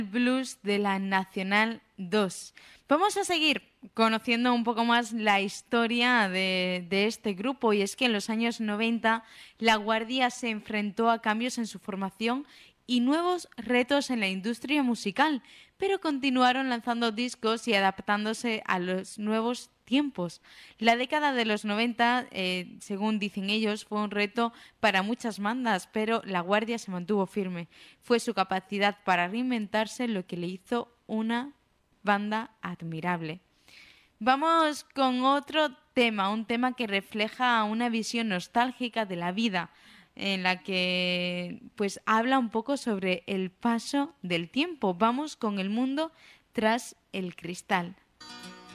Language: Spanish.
Blues de la Nacional 2. Vamos a seguir conociendo un poco más la historia de este grupo, y es que en los años 90 La Guardia se enfrentó a cambios en su formación y nuevos retos en la industria musical, pero continuaron lanzando discos y adaptándose a los nuevos tiempos. La década de los 90, según dicen ellos, fue un reto para muchas bandas, pero La Guardia se mantuvo firme. Fue su capacidad para reinventarse lo que le hizo una banda admirable. Vamos con otro tema, un tema que refleja una visión nostálgica de la vida, en la que pues habla un poco sobre el paso del tiempo. Vamos con El mundo tras el cristal.